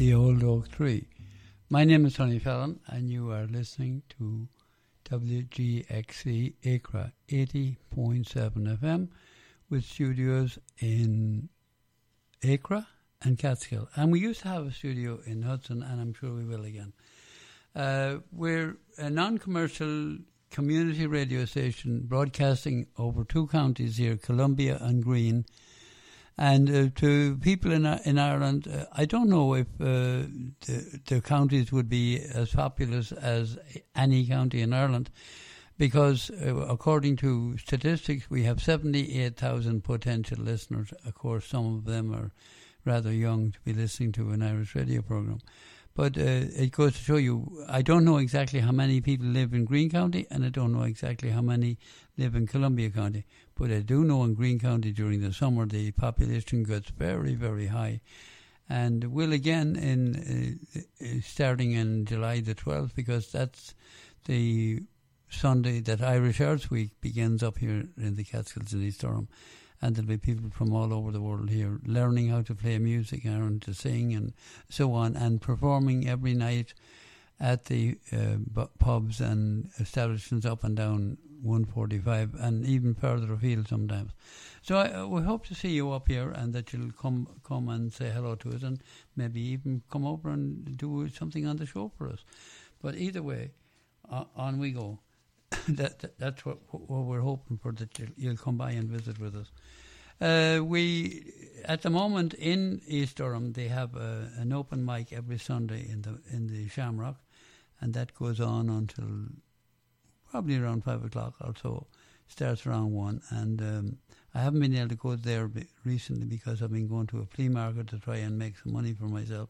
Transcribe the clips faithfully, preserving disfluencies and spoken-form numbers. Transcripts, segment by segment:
the old oak tree. My name is Tony Fallon, and you are listening to W G X C Acra eighty point seven F M with studios in Acra and Catskill. And we used to have a studio in Hudson, and I'm sure we will again. Uh, we're a non-commercial community radio station broadcasting over two counties here, Columbia and Greene. And uh, to people in in Ireland, uh, I don't know if uh, the, the counties would be as populous as any county in Ireland, because uh, according to statistics, we have seventy-eight thousand potential listeners. Of course, some of them are rather young to be listening to an Irish radio program. But uh, it goes to show you, I don't know exactly how many people live in Greene County, and I don't know exactly how many live in Columbia County. But I do know in Greene County during the summer the population gets very, very high. And will again in uh, starting in July the twelfth, because that's the Sunday that Irish Arts Week begins up here in the Catskills in East Durham. And there'll be people from all over the world here learning how to play music and to sing and so on, and performing every night at the uh, pubs and establishments up and down one forty-five and even further afield sometimes. So I, we hope to see you up here, and that you'll come come and say hello to us, and maybe even come over and do something on the show for us. But either way, uh, on we go. that, that That's what, what we're hoping for, that you'll, you'll come by and visit with us. Uh, we, at the moment in East Durham, they have a, an open mic every Sunday in the in the Shamrock, and that goes on until probably around five o'clock or so. Starts around one, and um, I haven't been able to go there recently because I've been going to a flea market to try and make some money for myself,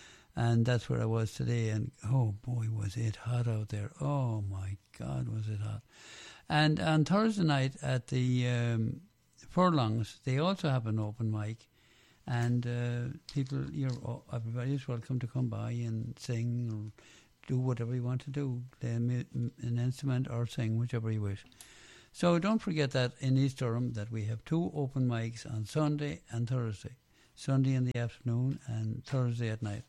and that's where I was today. And oh boy, was it hot out there! Oh my God, was it hot! And on Thursday night at the um, Furlongs, they also have an open mic, and uh, people, you're everybody is welcome to come by and sing or do whatever you want to do, play an instrument or sing, whichever you wish. So don't forget that in East Durham that we have two open mics on Sunday and Thursday, Sunday in the afternoon and Thursday at night.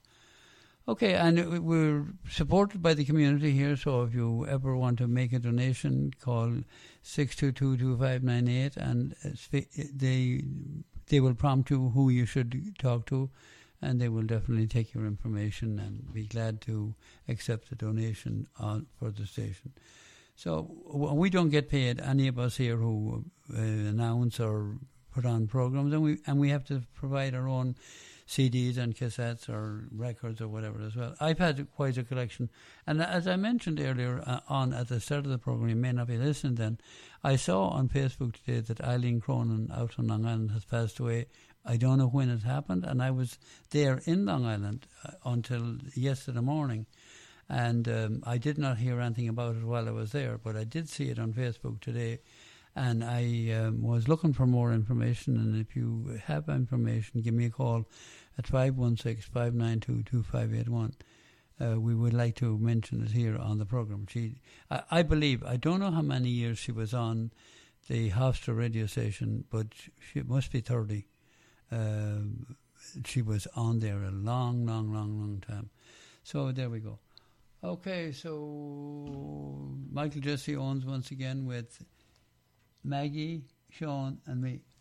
Okay, and we're supported by the community here, so if you ever want to make a donation, call six two two, two five nine eight, and they they will prompt you who you should talk to, and they will definitely take your information and be glad to accept the donation on, for the station. So we don't get paid, any of us here who uh, announce or put on programs, and we and we have to provide our own C Ds and cassettes or records or whatever as well. I've had quite a collection. And as I mentioned earlier uh, on at the start of the program, you may not be listening then, I saw on Facebook today that Eileen Cronin out on Long Island has passed away. I don't know when it happened, and I was there in Long Island uh, until yesterday morning. And um, I did not hear anything about it while I was there, but I did see it on Facebook today. And I um, was looking for more information, and if you have information, give me a call at five one six, five nine two, two five eight one. Uh, we would like to mention it here on the program. She, I, I believe, I don't know how many years she was on the Hofstra radio station, but she must be thirty. Uh, she was on there a long, long, long, long time. So there we go. Okay, so Michael Jesse Owens once again with Maggie, Sean, and me.